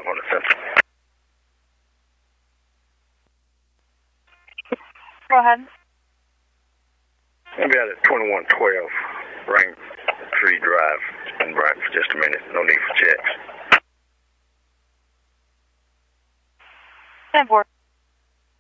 on the Central. Go ahead. I'll be out at 2112 Rain Tree Drive in Brighton for just a minute. No need for checks. 10-4.